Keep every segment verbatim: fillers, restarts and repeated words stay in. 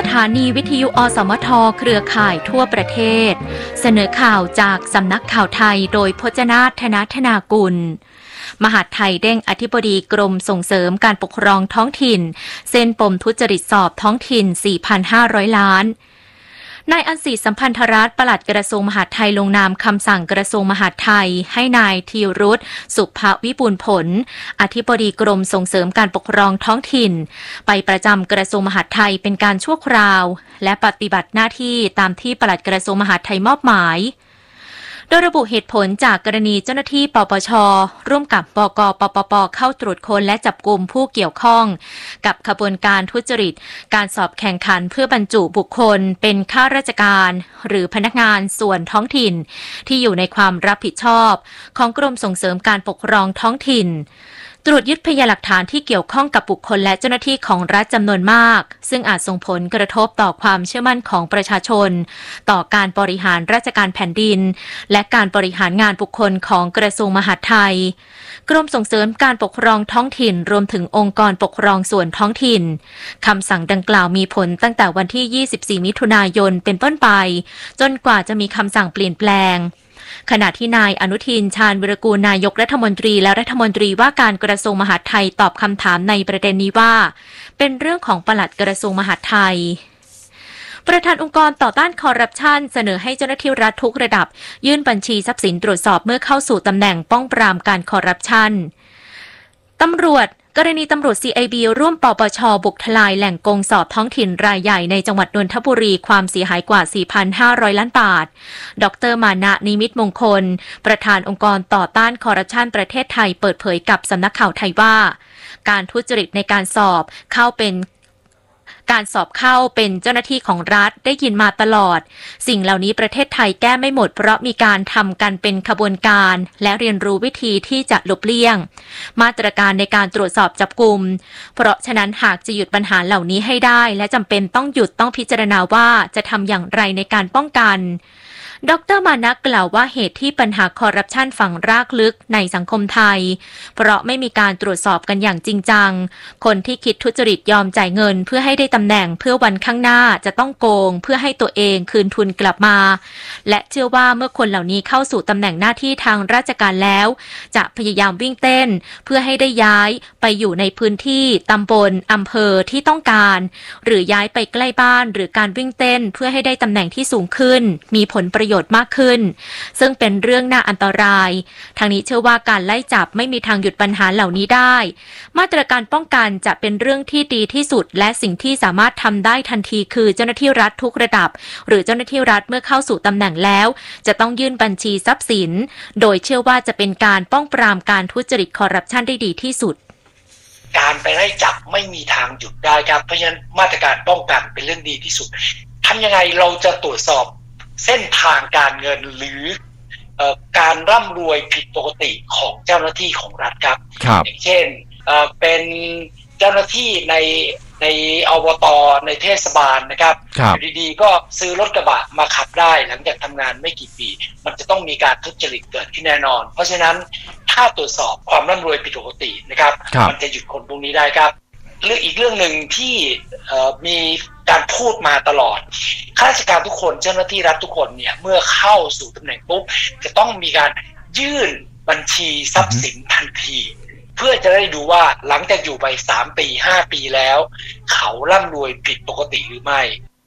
ถานีวิทยุอสมทเครือข่ายทั่วประเทศเสนอข่าวจากสำนักข่าวไทยโดยพจนาถ ธนธนากุลมหาดไทยเด้งอธิบดีกรมส่งเสริมการปกครองท้องถิ่นเส้นปมทุจริตสอบท้องถิ่น สี่พันห้าร้อย ล้านนายอัญศิสัมพันธรัตน์ปลัดกระทรวงมหาดไทยลงนามคำสั่งกระทรวงมหาดไทยให้นายธีรุษสุภวิบูลย์ผลอธิบดีกรมส่งเสริมการปกครองท้องถิ่นไปประจำกระทรวงมหาดไทยเป็นการชั่วคราวและปฏิบัติหน้าที่ตามที่ปลัดกระทรวงมหาดไทยมอบหมายโดยระบุเหตุผลจากกรณีเจ้าหน้าที่ปปช.ร่วมกับบก.ปปป.เข้าตรวจค้นและจับกุมผู้เกี่ยวข้องกับขบวนการทุจริตการสอบแข่งขันเพื่อบรรจุบุคคลเป็นข้าราชการหรือพนักงานส่วนท้องถิ่นที่อยู่ในความรับผิดชอบของกรมส่งเสริมการปกครองท้องถิ่นตรวจยึดพยานหลักฐานที่เกี่ยวข้องกับบุคคลและเจ้าหน้าที่ของรัฐจำนวนมากซึ่งอาจส่งผลกระทบต่อความเชื่อมั่นของประชาชนต่อการบริหารราชการแผ่นดินและการบริหารงานบุคคลของกระทรวงมหาดไทยกรมส่งเสริมการปกครองท้องถิ่นรวมถึงองค์กรปกครองส่วนท้องถิ่นคำสั่งดังกล่าวมีผลตั้งแต่วันที่ยี่สิบสี่มิถุนายนเป็นต้นไปจนกว่าจะมีคำสั่งเปลี่ยนแปลงขณะที่นายอนุทินชาญวิรากูลนายกรัฐมนตรีและรัฐมนตรีว่าการกระทรวงมหาดไทยตอบคำถามในประเด็นนี้ว่าเป็นเรื่องของปลัดกระทรวงมหาดไทยประธานองค์กรต่อต้านคอร์รัปชันเสนอให้เจ้าหน้าที่รัฐทุกระดับยื่นบัญชีทรัพย์สินตรวจสอบเมื่อเข้าสู่ตำแหน่งป้องปรามการคอร์รัปชันตำรวจกรณีตำรวจ ซี ไอ บี ร่วมปปช.บุกทลายแหล่งโกงสอบท้องถิ่นรายใหญ่ในจังหวัดนนทบุรีความเสียหายกว่า สี่พันห้าร้อย ล้านบาทดร.มานะนิมิตมงคลประธานองค์กรต่อต้านคอร์รัปชันประเทศไทยเปิดเผยกับสำนักข่าวไทยว่าการทุจริตในการสอบเข้าเป็นการสอบเข้าเป็นเจ้าหน้าที่ของรัฐได้ยินมาตลอดสิ่งเหล่านี้ประเทศไทยแก้ไม่หมดเพราะมีการทำกันเป็นขบวนการและเรียนรู้วิธีที่จะหลบเลี่ยงมาตรการในการตรวจสอบจับกุมเพราะฉะนั้นหากจะหยุดปัญหาเหล่านี้ให้ได้และจำเป็นต้องหยุดต้องพิจารณาว่าจะทำอย่างไรในการป้องกันดร.มานะกล่าวว่าเหตุที่ปัญหาคอร์รัปชันฝังรากลึกในสังคมไทยเพราะไม่มีการตรวจสอบกันอย่างจริงจังคนที่คิดทุจริตยอมจ่ายเงินเพื่อให้ได้ตำแหน่งเพื่อวันข้างหน้าจะต้องโกงเพื่อให้ตัวเองคืนทุนกลับมาและเชื่อว่าเมื่อคนเหล่านี้เข้าสู่ตำแหน่งหน้าที่ทางราชการแล้วจะพยายามวิ่งเต้นเพื่อให้ได้ย้ายไปอยู่ในพื้นที่ตำบลอำเภอที่ต้องการหรือย้ายไปใกล้บ้านหรือการวิ่งเต้นเพื่อให้ได้ตำแหน่งที่สูงขึ้นมีผลประโยชน์มากขึ้นซึ่งเป็นเรื่องน่าอันตรายทางนี้เชื่อว่าการไล่จับไม่มีทางหยุดปัญหาเหล่านี้ได้มาตรการป้องกันจะเป็นเรื่องที่ดีที่สุดและสิ่งที่สามารถทำได้ทันทีคือเจ้าหน้าที่รัฐทุกระดับหรือเจ้าหน้าที่รัฐเมื่อเข้าสู่ตำแหน่งแล้วจะต้องยื่นบัญชีทรัพย์สินโดยเชื่อว่าจะเป็นการป้องปรามการทุจริตคอร์รัปชันได้ดีที่สุดการไปไล่จับไม่มีทางหยุดได้ครับเพราะฉะนั้นมาตรการป้องกันเป็นเรื่องดีที่สุดทำยังไงเราจะตรวจสอบเส้นทางการเงินหรือเอ่อการร่ำรวยผิดปกติของเจ้าหน้าที่ของรัฐครับอย่างเช่นเอ่อเป็นเจ้าหน้าที่ในในอบต.ในเทศบาลนะครับอยู่ดีๆก็ซื้อรถกระบะมาขับได้หลังจากทำงานไม่กี่ปีมันจะต้องมีการทุจริตเกิดขึ้นแน่นอนเพราะฉะนั้นถ้าตรวจสอบความร่ำรวยผิดปกตินะครับมันจะหยุดคนพวกนี้ได้ครับเรื่องอีกเรื่องหนึ่งที่มีการพูดมาตลอดข้าราชการทุกคนเจ้าหน้าที่รัฐทุกคนเนี่ยเมื่อเข้าสู่ตำแหน่งปุ๊บจะต้องมีการยื่นบัญชีทรัพย์สินทันทีเพื่อจะได้ดูว่าหลังจากอยู่ไปสามปีห้าปีแล้วเขาร่ำรวยผิดปกติหรือไม่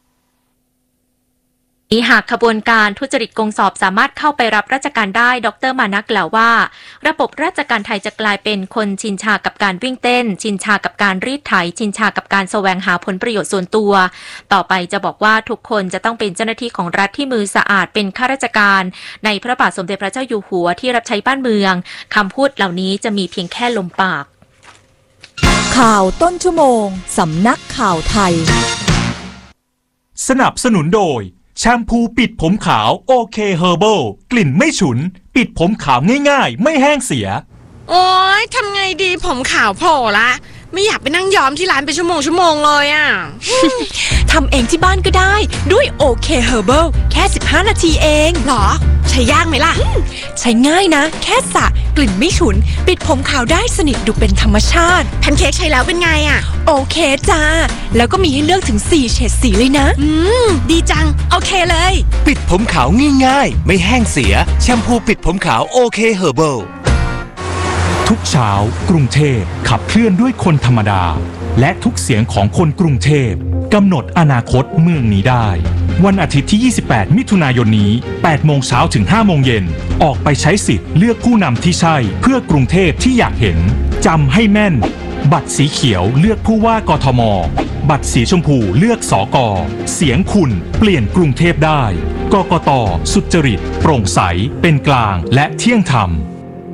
หากขบวนการทุจริตโกงสอบสามารถเข้าไปรับราชการได้ดร.มานะกล่าวว่าระบบราชการไทยจะกลายเป็นคนชินชากับการวิ่งเต้นชินชากับการรีดไถชินชากับการแสวงหาผลประโยชน์ส่วนตัวต่อไปจะบอกว่าทุกคนจะต้องเป็นเจ้าหน้าที่ของรัฐที่มือสะอาดเป็นข้าราชการในพระบาทสมเด็จพระเจ้าอยู่หัวที่รับใช้บ้านเมืองคำพูดเหล่านี้จะมีเพียงแค่ลมปากข่าวต้นชั่วโมงสำนักข่าวไทยสนับสนุนโดยแชมพูปิดผมขาวโอเคเฮอร์เบิลกลิ่นไม่ฉุนปิดผมขาวง่ายๆไม่แห้งเสียโอ๊ยทำไงดีผมขาวโผล่ละไม่อยากไปนั่งย้อมที่ร้านเป็นชั่วโมงชั่วโมงเลยอ่ะทำเองที่บ้านก็ได้ด้วยโอเคเฮอร์เบิลแค่สิบห้านาทีเองหรอใช้ยากไหมล่ะใช้ง่ายนะแค่สระกลิ่นไม่ฉุนปิดผมขาวได้สนิทดูเป็นธรรมชาติแพนเค้กใช้แล้วเป็นไงอ่ะโอเคจ้าแล้วก็มีให้เลือกถึงสี่เฉดสีเลยนะอืมดีจังโอเคเลยปิดผมขาวง่ายๆไม่แห้งเสียแชมพูปิดผมขาวโอเคเฮอร์เบิลทุกเช้ากรุงเทพขับเคลื่อนด้วยคนธรรมดาและทุกเสียงของคนกรุงเทพกำหนดอนาคตเมืองนี้ได้วันอาทิตย์ที่ยี่สิบแปดมิถุนายนนี้แปดโมงเช้าถึงห้าโมงเย็นออกไปใช้สิทธิ์เลือกผู้นำที่ใช่เพื่อกรุงเทพที่อยากเห็นจำให้แม่นบัตรสีเขียวเลือกผู้ว่ากทมบัตรสีชมพูเลือกสกเสียงคุณเปลี่ยนกรุงเทพได้กกต.สุจริตโปร่งใสเป็นกลางและเที่ยงธรรม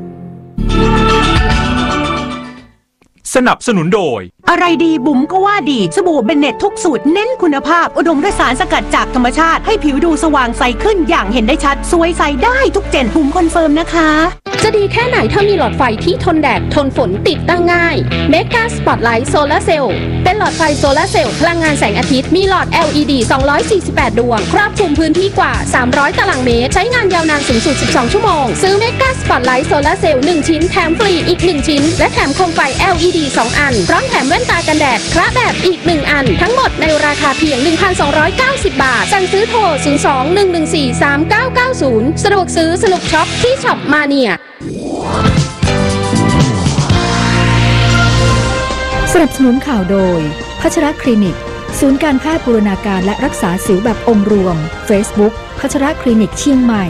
สนับสนุนโดยอะไรดีบุ๋มก็ว่าดีสบู่เบนเน็ตทุกสูตรเน้นคุณภาพอุดมด้วยสารสกัดจากธรรมชาติให้ผิวดูสว่างใสขึ้นอย่างเห็นได้ชัดสวยใสได้ทุกเจนบุ๋มคอนเฟิร์มนะคะจะดีแค่ไหนถ้ามีหลอดไฟที่ทนแดดทนฝนติดตั้งง่าย Mega Spotlight Solar Cell เป็นหลอดไฟโซลาร์เซลล์พลังงานแสงอาทิตย์มีหลอด แอล อี ดี สองร้อยสี่สิบแปด ดวงครอบคลุมพื้นที่กว่าสามร้อยตารางเมตรใช้งานยาวนานสูงสุดสิบสองชั่วโมงซื้อ Mega Spotlight Solar Cell หนึ่งชิ้นแถมฟรีอีกหนึ่งชิ้นและแถมโคมไฟ แอล อี ดี สองอันพร้อมแถมแว่นตากันแดดคละแบบอีกหนึ่งอันทั้งหมดในราคาเพียง หนึ่งพันสองร้อยเก้าสิบ บาทสั่งซื้อโทรศูนย์ สอง หนึ่ง หนึ่ง สี่ สาม เก้า เก้า ศูนย์สะดวกซื้อสนุกช็อปที่ช็อปมาเนียสนับสนุนข่าวโดยพัชรคลินิกศูนย์การแพทย์บูรณาการและรักษาสิวแบบองค์รวม Facebook พัชรคลินิกเชียงใหม่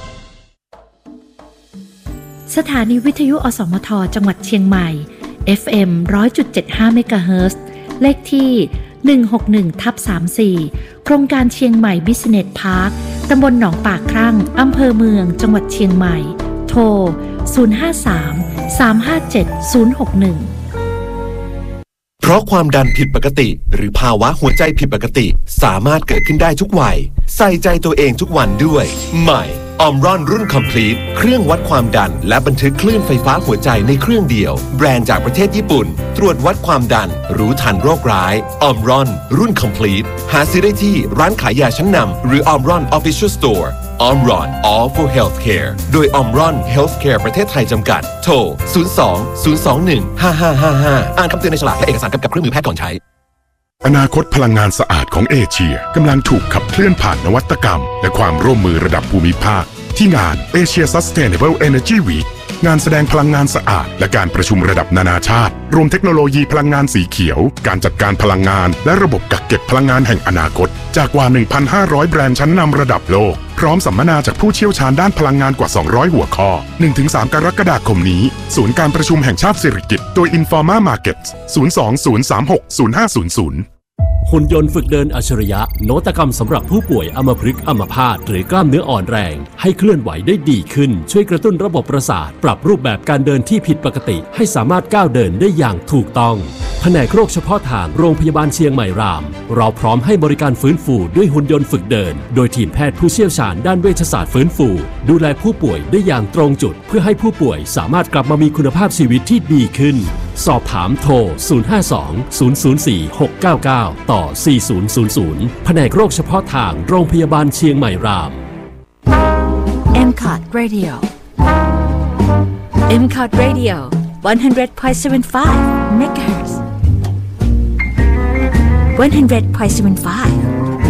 สถานีวิทยุอสมทจังหวัดเชียงใหม่ เอฟ เอ็ม หนึ่งร้อยจุดเจ็ดห้า เมกะเฮิรตซ์เลขที่ หนึ่งหกหนึ่งทับสามสี่ โครงการเชียงใหม่บิสเนสพาร์คตำบลหนองปากครั่งอำเภอเมืองจังหวัดเชียงใหม่โทรศูนย์ ห้า สาม สาม ห้า เจ็ด ศูนย์ หก หนึ่งเพราะความดันผิดปกติหรือภาวะหัวใจผิดปกติสามารถเกิดขึ้นได้ทุกวัยใส่ใจตัวเองทุกวันด้วยใหม่ออมรอนรุ่น Complete เครื่องวัดความดันและบันทึกคลื่นไฟฟ้าหัวใจในเครื่องเดียวแบรนด์จากประเทศญี่ปุ่นตรวจวัดความดันรู้ทันโรคร้ายออมรอนรุ่น Complete หาซื้อได้ที่ร้านขายยาชั้นนำหรือออมรอน Official Store ออมรอน All for Healthcare โดยออมรอน Healthcare ประเทศไทยจำกัดโทรศูนย์ สอง ศูนย์ สอง หนึ่ง ห้า ห้า ห้า ห้าอ่านคำเตือนในฉลากและเอกสารกำกับเครื่องมือแพทย์ก่อนใช้อนาคตพลังงานสะอาดของเอเชียกำลังถูกขับเคลื่อนผ่านนวัตกรรมและความร่วมมือระดับภูมิภาคที่งาน Asia Sustainable Energy Week งานแสดงพลังงานสะอาดและการประชุมระดับนานาชาติรวมเทคโนโลยีพลังงานสีเขียวการจัดการพลังงานและระบบกักเก็บพลังงานแห่งอนาคตจากกว่า หนึ่งพันห้าร้อย แบรนด์ชั้นนำระดับโลกพร้อมสัมมนาจากผู้เชี่ยวชาญด้านพลังงานกว่า สองร้อย หัวข้อ หนึ่งถึงสาม กรกฎาคมนี้ศูนย์การประชุมแห่งชาติสิริกิติ์โดย Informa Markets ศูนย์ สอง ศูนย์ สาม หก ศูนย์ ห้า ศูนย์ ศูนย์หุ่นยนต์ฝึกเดินอัจฉริยะนวัตกรรมสำหรับผู้ป่วยอัมพฤกษ์อัมพาตหรือกล้ามเนื้ออ่อนแรงให้เคลื่อนไหวได้ดีขึ้นช่วยกระตุ้นระบบประสาทปรับรูปแบบการเดินที่ผิดปกติให้สามารถก้าวเดินได้อย่างถูกต้องแผนกโรคเฉพาะทางโรงพยาบาลเชียงใหม่รามเราพร้อมให้บริการฟื้นฟูด้วยหุ่นยนต์ฝึกเดินโดยทีมแพทย์ผู้เชี่ยวชาญด้านเวชศาสตร์ฟื้นฟูดูแลผู้ป่วยได้อย่างตรงจุดเพื่อให้ผู้ป่วยสามารถกลับมามีคุณภาพชีวิตที่ดีขึ้นสอบถามโทรศูนย์ ห้า สอง ศูนย์ ศูนย์ สี่ หก เก้า เก้าต่อสี่ศูนย์ศูนย์ศูนย์แผนกโรคเฉพาะทางโรงพยาบาลเชียงใหม่รามเอ็ม ซี โอ ที Radio เอ็ม ซี โอ ที Radio one hundred point seven five เมกะเฮิรตซ์one hundred point seven five